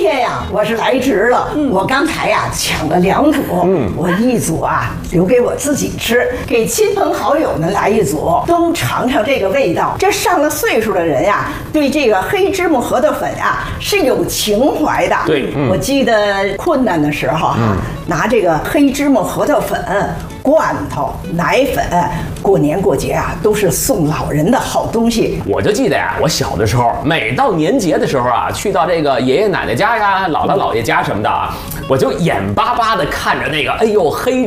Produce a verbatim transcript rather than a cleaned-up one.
天呀，我是来迟了。嗯、我刚才呀抢了两组，嗯，我一组啊留给我自己吃，给亲朋好友们来一组，都尝尝这个味道。这上了岁数的人呀，对这个黑芝麻核桃粉呀是有情怀的。 对，嗯、 我记得困难的时候哈、啊，嗯、拿这个黑芝麻核桃粉、罐头、奶粉，过年过节啊都是送老人的好东西。 我就记得呀，我小的时候，每到年节的时候啊，去到这个爷爷奶奶家呀、姥姥姥爷家什么的啊，我就眼巴巴的看着那个，哎呦黑。